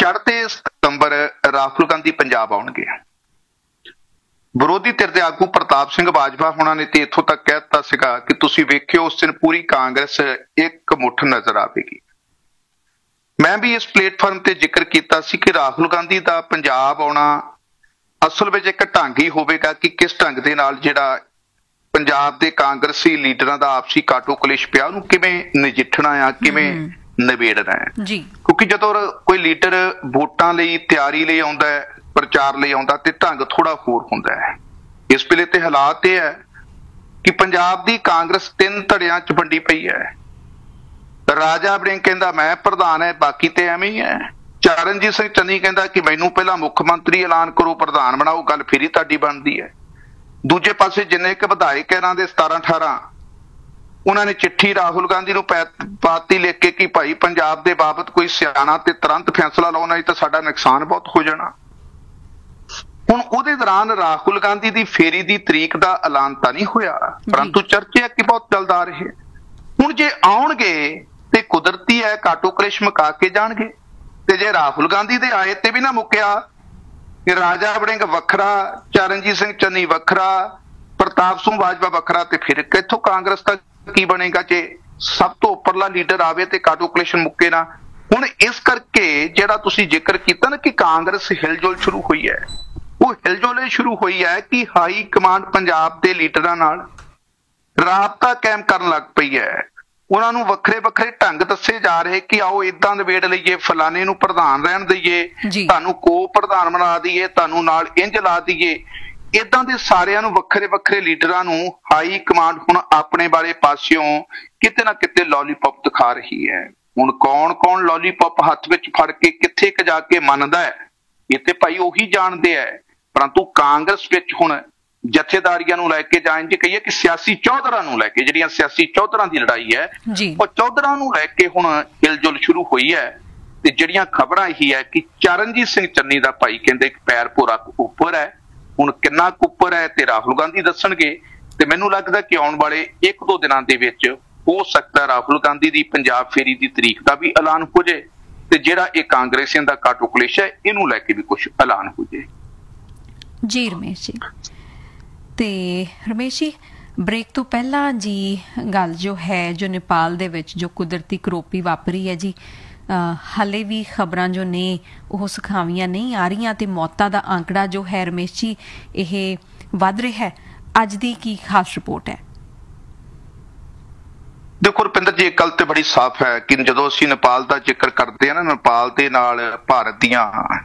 ਚੜ੍ਹਦੇ ਸਤੰਬਰ ਰਾਹੁਲ ਗਾਂਧੀ ਪੰਜਾਬ ਆਉਣਗੇ। ਵਿਰੋਧੀ ਧਿਰ ਦੇ ਆਗੂ ਪ੍ਰਤਾਪ ਸਿੰਘ ਬਾਜਵਾ ਹੋਣਾ ਨੇ ਤੇ ਇੱਥੋਂ ਤੱਕ ਕਹਿ ਦਿੱਤਾ ਸੀਗਾ ਕਿ ਤੁਸੀਂ ਵੇਖਿਓ ਉਸ ਦਿਨ ਪੂਰੀ ਕਾਂਗਰਸ ਇੱਕ ਮੁੱਠ ਨਜ਼ਰ ਆਵੇਗੀ। ਮੈਂ ਵੀ ਇਸ ਪਲੇਟਫਾਰਮ ਤੇ ਜ਼ਿਕਰ ਕੀਤਾ ਸੀ ਕਿ ਰਾਹੁਲ ਗਾਂਧੀ ਦਾ ਪੰਜਾਬ ਆਉਣਾ ਅਸਲ ਵਿੱਚ ਇੱਕ ਢੰਗ ਹੀ ਹੋਵੇਗਾ ਕਿ ਕਿਸ ਢੰਗ ਦੇ ਨਾਲ ਜਿਹੜਾ ਪੰਜਾਬ ਦੇ ਕਾਂਗਰਸੀ ਲੀਡਰਾਂ ਦਾ ਆਪਸੀ ਕਾਟੋ ਕਲੇਸ਼ ਪਿਆ ਉਹਨੂੰ ਕਿਵੇਂ ਨਜਿੱਠਣਾ ਆ, ਕਿਵੇਂ ਨਿਬੇੜਨਾ ਹੈ ਜੀ। ਕਿਉਂਕਿ ਜਦੋਂ ਕੋਈ ਲੀਡਰ ਵੋਟਾਂ ਲਈ ਤਿਆਰੀ ਲਈ ਆਉਂਦਾ ਹੈ, ਪ੍ਰਚਾਰ ਲਈ ਆਉਂਦਾ ਤੇ ਢੰਗ ਥੋੜਾ ਹੋਰ ਹੁੰਦਾ ਹੈ। ਇਸ ਵੇਲੇ ਤੇ ਹਾਲਾਤ ਇਹ ਹੈ ਕਿ ਪੰਜਾਬ ਦੀ ਕਾਂਗਰਸ ਤਿੰਨ ਧੜਿਆਂ ਚ ਵੰਡੀ ਪਈ ਹੈ। ਰਾਜਾ ਵੜਿੰਗ ਕਹਿੰਦਾ ਮੈਂ ਪ੍ਰਧਾਨ ਹੈ, ਬਾਕੀ ਤੇ ਐਵੇਂ ਹੀ ਹੈ। ਚਰਨਜੀਤ ਸਿੰਘ ਚੰਨੀ ਕਹਿੰਦਾ ਕਿ ਮੈਨੂੰ ਪਹਿਲਾਂ ਮੁੱਖ ਮੰਤਰੀ ਐਲਾਨ ਕਰੋ, ਪ੍ਰਧਾਨ ਬਣਾਓ, ਗੱਲ ਫਿਰ ਹੀ ਤੁਹਾਡੀ ਬਣਦੀ ਹੈ। ਦੂਜੇ ਪਾਸੇ ਜਿੰਨੇ ਕੁ ਵਿਧਾਇਕ ਇਹਨਾਂ ਦੇ 17-18 ਉਹਨਾਂ ਨੇ ਚਿੱਠੀ ਰਾਹੁਲ ਗਾਂਧੀ ਨੂੰ ਪਾਤੀ ਲਿਖ ਕੇ ਕਿ ਭਾਈ ਪੰਜਾਬ ਦੇ ਬਾਬਤ ਕੋਈ ਸਿਆਣਾ ਤੇ ਤੁਰੰਤ ਫੈਸਲਾ ਲਾਓ, ਨਹੀਂ ਤਾਂ ਸਾਡਾ ਨੁਕਸਾਨ ਬਹੁਤ ਹੋ ਜਾਣਾ। ਹੁਣ ਉਹਦੇ ਦੌਰਾਨ ਰਾਹੁਲ ਗਾਂਧੀ ਦੀ ਫੇਰੀ ਦੀ ਤਰੀਕ ਦਾ ਐਲਾਨ ਤਾਂ ਨਹੀਂ ਹੋਇਆ, ਪਰੰਤੂ ਚਰਚੇ ਕਿ ਬਹੁਤ ਚੱਲਦਾ ਆ ਰਹੇ। ਹੁਣ ਜੇ ਆਉਣਗੇ ਤੇ ਕੁਦਰਤੀ ਹੈ ਕਾਟੋ ਕਲੇਸ਼ ਮੁਕਾ ਕੇ ਜਾਣਗੇ, ਤੇ ਜੇ ਰਾਹੁਲ ਗਾਂਧੀ ਦੇ ਆਏ ਤੇ ਵੀ ਨਾ ਮੁੱਕਿਆ ਕਿ ਰਾਜਾ ਵੜਿੰਗ ਵੱਖਰਾ, ਚਰਨਜੀਤ ਸਿੰਘ ਚੰਨੀ ਵੱਖਰਾ, ਪ੍ਰਤਾਪ ਸਿੰਘ ਬਾਜਵਾ ਵੱਖਰਾ, ਤੇ ਫਿਰ ਕਿੱਥੋਂ ਕਾਂਗਰਸ ਦਾ ਕੀ ਬਣੇਗਾ ਜੇ ਸਭ ਤੋਂ ਉੱਪਰਲਾ ਲੀਡਰ ਆਵੇ ਤੇ ਕਾਟੋ ਕਲੇਸ਼ ਮੁੱਕੇ ਨਾ। ਹੁਣ ਇਸ ਕਰਕੇ ਜਿਹੜਾ ਤੁਸੀਂ ਜ਼ਿਕਰ ਕੀਤਾ ਨਾ ਕਿ ਕਾਂਗਰਸ ਹਿਲਜੁਲ ਸ਼ੁਰੂ ਹੋਈ ਹੈ, ਉਹ ਹਿਲਜੁਲ ਸ਼ੁਰੂ ਹੋਈ ਹੈ ਕਿ ਹਾਈ ਕਮਾਂਡ ਪੰਜਾਬ ਦੇ ਲੀਡਰਾਂ ਨਾਲ ਰਾਬਤਾ ਕਾਇਮ ਕਰਨ ਲੱਗ ਪਈ ਹੈ। ਉਹਨਾਂ ਨੂੰ ਵੱਖਰੇ ਵੱਖਰੇ ਢੰਗ ਦੱਸੇ ਜਾ ਰਹੇ ਕਿ ਆਓ ਏਦਾਂ ਨਿਬੇੜ ਲਈਏ, ਫਲਾਣੇ ਨੂੰ ਪ੍ਰਧਾਨ ਰਹਿਣ ਦਈਏ, ਤੁਹਾਨੂੰ ਕੋ ਪ੍ਰਧਾਨ ਬਣਾ ਦਈਏ, ਤੁਹਾਨੂੰ ਨਾਲ ਇੰਝ ਲਾ ਦਈਏ। ਏਦਾਂ ਦੇ ਸਾਰਿਆਂ ਨੂੰ ਵੱਖਰੇ ਵੱਖਰੇ ਲੀਡਰਾਂ ਨੂੰ ਹਾਈ ਕਮਾਂਡ ਹੁਣ ਆਪਣੇ ਵਾਲੇ ਪਾਸਿਓਂ ਕਿਤੇ ਨਾ ਕਿਤੇ ਲੋਲੀਪੌਪ ਦਿਖਾ ਰਹੀ ਹੈ। ਹੁਣ ਕੌਣ ਕੌਣ ਲੋਲੀਪੌਪ ਹੱਥ ਵਿੱਚ ਫੜ ਕੇ ਕਿੱਥੇ ਕੁ ਜਾ ਕੇ ਮੰਨਦਾ ਹੈ, ਇਹ ਤੇ ਭਾਈ ਉਹੀ ਜਾਣਦੇ ਹੈ। ਪਰੰਤੂ ਕਾਂਗਰਸ ਵਿੱਚ ਹੁਣ ਜਥੇਦਾਰੀਆਂ ਨੂੰ ਲੈ ਕੇ ਜਾਂ ਇੰਝ ਕਹੀਏ ਕਿ ਸਿਆਸੀ ਚੌਧਰਾਂ ਨੂੰ ਲੈ ਕੇ, ਜਿਹੜੀਆਂ ਸਿਆਸੀ ਚੌਧਰਾਂ ਦੀ ਲੜਾਈ ਹੈ, ਉਹ ਚੌਧਰਾਂ ਨੂੰ ਲੈ ਕੇ ਹੁਣ ਹਿਲਜੁਲ ਸ਼ੁਰੂ ਹੋਈ ਹੈ। ਤੇ ਜਿਹੜੀਆਂ ਖਬਰਾਂ ਇਹੀ ਹੈ ਕਿ ਚਰਨਜੀਤ ਸਿੰਘ ਚੰਨੀ ਦਾ ਭਾਈ ਕਹਿੰਦੇ ਕਿ ਪੈਰ ਪੂਰਾ ਉੱਪਰ ਹੈ। ਹੁਣ ਕਿੰਨਾ ਕੁ ਉੱਪਰ ਹੈ ਤੇ ਰਾਹੁਲ ਗਾਂਧੀ ਦੱਸਣਗੇ। ਤੇ ਮੈਨੂੰ ਲੱਗਦਾ ਕਿ ਆਉਣ ਵਾਲੇ 1-2 ਦਿਨਾਂ ਦੇ ਵਿੱਚ ਹੋ ਸਕਦਾ ਰਾਹੁਲ ਗਾਂਧੀ ਦੀ ਪੰਜਾਬ ਫੇਰੀ ਦੀ ਤਰੀਕ ਦਾ ਵੀ ਐਲਾਨ ਹੋ ਜਾਏ, ਤੇ ਜਿਹੜਾ ਇਹ ਕਾਂਗਰਸੀਆਂ ਦਾ ਕਾਟੋ ਕਲੇਸ਼ ਹੈ ਇਹਨੂੰ ਲੈ ਕੇ ਵੀ ਕੁਝ ਐਲਾਨ ਹੋ ਜਾਏ। ਜੀ ਰਮੇਸ਼ ਜੀ, ਤੇ ਰਮੇਸ਼ ਜੀ ਬ੍ਰੇਕ ਤੋਂ ਪਹਿਲਾਂ ਜੀ ਗੱਲ ਜੋ ਹੈ, ਜੋ ਨੇਪਾਲ ਦੇ ਵਿੱਚ ਜੋ ਕੁਦਰਤੀ ਕਰੋਪੀ ਵਾਪਰੀ ਹੈ ਜੀ, ਹਾਲੇ ਵੀ ਖਬਰਾਂ ਜੋ ਨੇ ਉਹ ਸੁਖਾਵੀਆਂ ਨਹੀਂ ਆ ਰਹੀਆਂ ਤੇ ਮੌਤਾਂ ਦਾ ਆંકੜਾ ਜੋ ਹੈ ਰਮੇਸ਼ ਜੀ ਇਹ ਵੱਧ ਰਿਹਾ ਹੈ। ਅੱਜ ਦੀ ਕੀ ਖਾਸ ਰਿਪੋਰਟ ਹੈ? ਦੇਖੋ ਰੁਪਿੰਦਰ ਜੀ, ਇੱਕ ਗੱਲ ਤੇ ਬੜੀ ਸਾਫ਼ ਹੈ ਕਿ ਜਦੋਂ ਅਸੀਂ ਨੇਪਾਲ ਦਾ ਜ਼ਿਕਰ ਕਰਦੇ ਹਾਂ ਨਾ, ਨੇਪਾਲ ਦੇ ਨਾਲ ਭਾਰਤ ਦੀਆਂ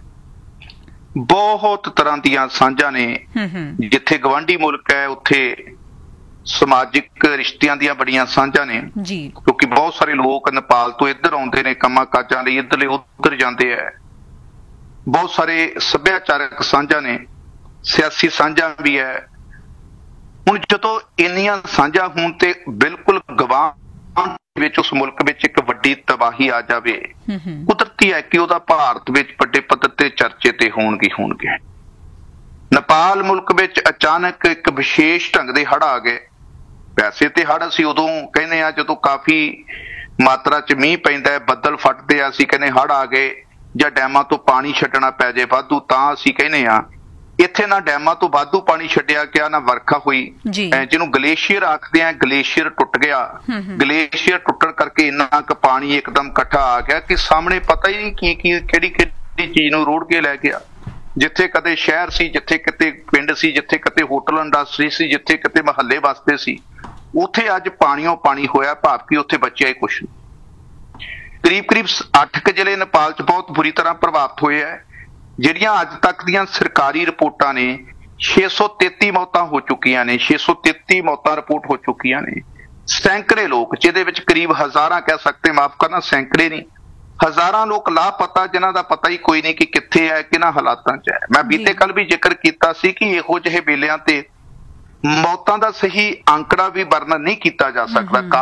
ਬਹੁਤ ਤਰ੍ਹਾਂ ਦੀਆਂ ਸਾਂਝਾਂ ਨੇ। ਜਿੱਥੇ ਗਵਾਂਢੀ ਮੁਲਕ ਹੈ ਉੱਥੇ ਸਮਾਜਿਕ ਰਿਸ਼ਤਿਆਂ ਦੀਆਂ ਬੜੀਆਂ ਸਾਂਝਾਂ ਨੇ ਜੀ, ਕਿਉਂਕਿ ਬਹੁਤ ਸਾਰੇ ਲੋਕ ਨੇਪਾਲ ਤੋਂ ਇੱਧਰ ਆਉਂਦੇ ਨੇ ਕੰਮਾਂ ਕਾਜਾਂ ਲਈ, ਇੱਧਰਲੇ ਉੱਧਰ ਜਾਂਦੇ ਹੈ। ਬਹੁਤ ਸਾਰੇ ਸੱਭਿਆਚਾਰਕ ਸਾਂਝਾਂ ਨੇ, ਸਿਆਸੀ ਸਾਂਝਾਂ ਵੀ ਹੈ। ਹੁਣ ਜਦੋਂ ਇੰਨੀਆਂ ਸਾਂਝਾਂ ਹੋਣ ਤੇ ਬਿਲਕੁਲ ਗਵਾਂਢ ਵਿੱਚ ਉਸ ਮੁਲਕ ਵਿੱਚ ਇੱਕ ਵੱਡੀ ਤਬਾਹੀ ਆ ਜਾਵੇ, ਕੁਦਰਤੀ ਹੈ ਕਿ ਉਹਦਾ ਭਾਰਤ ਵਿੱਚ ਵੱਡੇ ਪੱਧਰ ਤੇ ਚਰਚੇ ਤੇ ਹੋਣਗੇ। ਨੇਪਾਲ ਮੁਲਕ ਵਿੱਚ ਅਚਾਨਕ ਇੱਕ ਵਿਸ਼ੇਸ਼ ਢੰਗ ਦੇ ਹੜ੍ਹ ਆ ਗਏ। ਵੈਸੇ ਤੇ ਹੜ੍ਹ ਅਸੀਂ ਉਦੋਂ ਕਹਿੰਦੇ ਆ ਜਦੋਂ ਕਾਫੀ ਮਾਤਰਾ ਚ ਮੀਂਹ ਪੈਂਦਾ ਹੈ, ਬੱਦਲ ਫਟਦੇ ਆ, ਅਸੀਂ ਕਹਿੰਦੇ ਹੜ੍ਹ ਆ ਗਏ, ਜਾਂ ਡੈਮਾਂ ਤੋਂ ਪਾਣੀ ਛੱਡਣਾ ਪੈ ਜਾਏ ਵਾਧੂ ਤਾਂ ਅਸੀਂ ਕਹਿੰਦੇ ਆ। ਇੱਥੇ ਨਾ ਡੈਮਾਂ ਤੋਂ ਵਾਧੂ ਪਾਣੀ ਛੱਡਿਆ ਗਿਆ, ਨਾ ਵਰਖਾ ਹੋਈ। ਜਿਹਨੂੰ ਗਲੇਸ਼ੀਅਰ ਆਖਦੇ ਆ, ਗਲੇਸ਼ੀਅਰ ਟੁੱਟ ਗਿਆ। ਗਲੇਸ਼ੀਅਰ ਟੁੱਟਣ ਕਰਕੇ ਇੰਨਾ ਕੁ ਪਾਣੀ ਇੱਕਦਮ ਇਕੱਠਾ ਆ ਗਿਆ ਕਿ ਸਾਹਮਣੇ ਪਤਾ ਹੀ ਨਹੀਂ ਕਿਹੜੀ ਚੀਜ਼ ਨੂੰ ਰੋੜ ਕੇ ਲੈ ਗਿਆ। ਜਿੱਥੇ ਕਦੇ ਸ਼ਹਿਰ ਸੀ, ਜਿੱਥੇ ਕਿਤੇ ਪਿੰਡ ਸੀ, ਜਿੱਥੇ ਕਿਤੇ ਹੋਟਲ ਇੰਡਸਟਰੀ ਸੀ, ਜਿੱਥੇ ਕਿਤੇ ਮਹੱਲੇ ਵਸਦੇ ਸੀ, ਉੱਥੇ ਅੱਜ ਪਾਣੀਓ ਪਾਣੀ ਹੋਇਆ, ਭਾਵ ਕਿ ਉੱਥੇ ਬਚਿਆ ਹੀ ਕੁਛ ਨਹੀਂ। ਕਰੀਬ 8 ਕੁ ਜ਼ਿਲ੍ਹੇ ਨੇਪਾਲ 'ਚ ਬਹੁਤ ਬੁਰੀ ਤਰ੍ਹਾਂ ਪ੍ਰਭਾਵਿਤ ਹੋਏ ਹੈ। ਜਿਹੜੀਆਂ ਅੱਜ ਤੱਕ ਦੀਆਂ ਸਰਕਾਰੀ ਰਿਪੋਰਟਾਂ ਨੇ 633 ਮੌਤਾਂ ਹੋ ਚੁੱਕੀਆਂ ਨੇ, 633 ਮੌਤਾਂ ਰਿਪੋਰਟ ਹੋ ਚੁੱਕੀਆਂ ਨੇ। ਸੈਂਕੜੇ ਲੋਕ, ਜਿਹਦੇ ਵਿੱਚ ਕਰੀਬ ਹਜ਼ਾਰਾਂ ਕਹਿ ਸਕਦੇ, ਮਾਫ ਕਰਨਾ ਸੈਂਕੜੇ ਨਹੀਂ, ਹਜ਼ਾਰਾਂ ਲੋਕ ਲਾਪਤਾ, ਜਿਨ੍ਹਾਂ ਦਾ ਪਤਾ ਹੀ ਕੋਈ ਨਹੀਂ ਕਿ ਕਿੱਥੇ ਹੈ, ਕਿਹਨਾਂ ਹਾਲਾਤਾਂ 'ਚ ਹੈ। ਮੈਂ ਬੀਤੇ ਕੱਲ ਵੀ ਜ਼ਿਕਰ ਕੀਤਾ ਸੀ ਕਿ ਇਹੋ ਜਿਹੇ ਵੇਲਿਆਂ ਤੇ ਮੌਤਾਂ ਦਾ ਸਹੀ ਆંકੜਾ ਵੀ ਵਰਣਨ ਨਹੀਂ ਕੀਤਾ ਜਾ ਸਕਦਾ।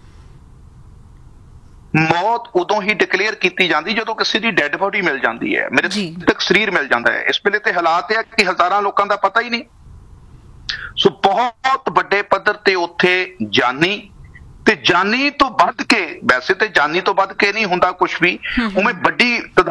ਮੌਤ ਉਦੋਂ ਹੀ ਡਿਕਲੇਅਰ ਕੀਤੀ ਜਾਂਦੀ ਜਦੋਂ ਕਿਸੇ ਦੀ ਡੈੱਡ ਬੋਡੀ ਮਿਲ ਜਾਂਦੀ ਹੈ, ਮ੍ਰਿਤਕ ਸਰੀਰ ਮਿਲ ਜਾਂਦਾ ਹੈ। ਇਸ ਵੇਲੇ ਤੇ ਹਾਲਾਤ ਇਹ ਹੈ ਕਿ ਹਜ਼ਾਰਾਂ ਲੋਕਾਂ ਦਾ ਪਤਾ ਹੀ ਨਹੀਂ। ਸੋ ਬਹੁਤ ਵੱਡੇ ਪੱਧਰ ਤੇ ਉੱਥੇ ਜਾਨੀ ਤੇ ਜਾਨੀ ਤੋਂ ਵੱਧ ਕੇ, ਵੈਸੇ ਤੇ ਜਾਨੀ ਤੋਂ ਵੱਧ ਕੇ ਨਹੀਂ ਹੁੰਦਾ ਕੁਛ ਵੀ, ਉਵੇਂ ਵੱਡੀ